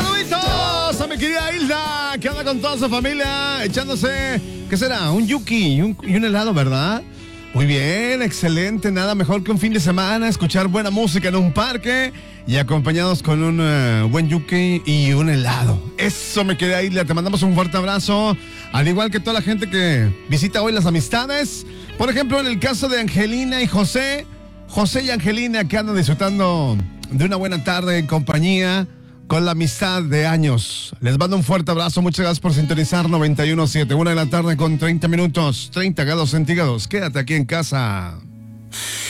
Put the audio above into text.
Saluditos a mi querida Hilda, que anda con toda su familia echándose, ¿qué será? Un yuki y un helado, ¿verdad? Muy bien, excelente, nada mejor que un fin de semana, escuchar buena música en un parque y acompañados con un buen yuki y un helado. Eso, mi querida Hilda, te mandamos un fuerte abrazo, al igual que toda la gente que visita hoy las amistades. Por ejemplo, en el caso de Angelina y José y Angelina, que andan disfrutando de una buena tarde en compañía con la amistad de años. Les mando un fuerte abrazo, muchas gracias por sintonizar 91.7, 1 de la tarde con 30 minutos, 30 grados centígrados. Quédate aquí en casa.